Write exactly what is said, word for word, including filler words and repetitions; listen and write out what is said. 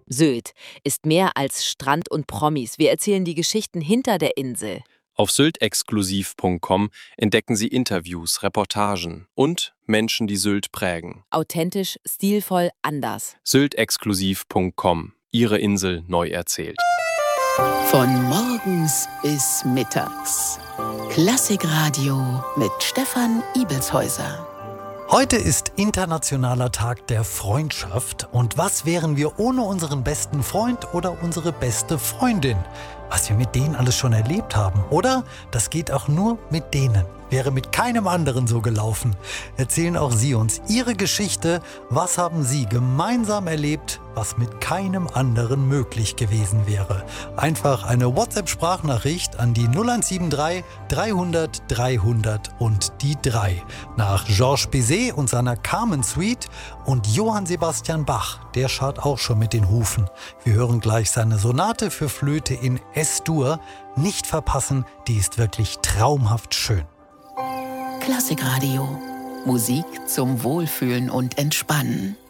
Sylt ist mehr als Strand und Promis. Wir erzählen die Geschichten hinter der Insel. Auf sylt exklusiv punkt com entdecken Sie Interviews, Reportagen und Menschen, die Sylt prägen. Authentisch, stilvoll, anders. sylt exklusiv punkt com. Ihre Insel neu erzählt. Von morgens bis mittags. Klassikradio mit Stefan Ibelshäuser. Heute ist Internationaler Tag der Freundschaft. Und was wären wir ohne unseren besten Freund oder unsere beste Freundin? Was wir mit denen alles schon erlebt haben, oder? Das geht auch nur mit denen. Wäre mit keinem anderen so gelaufen. Erzählen auch Sie uns Ihre Geschichte. Was haben Sie gemeinsam erlebt, was mit keinem anderen möglich gewesen wäre? Einfach eine WhatsApp-Sprachnachricht an die null eins sieben drei dreihundert dreihundert und die drei. Nach Georges Bizet und seiner Carmen Suite und Johann Sebastian Bach. Der schaut auch schon mit den Hufen. Wir hören gleich seine Sonate für Flöte in Es-Dur. Nicht verpassen, die ist wirklich traumhaft schön. Klassikradio. Musik zum Wohlfühlen und Entspannen.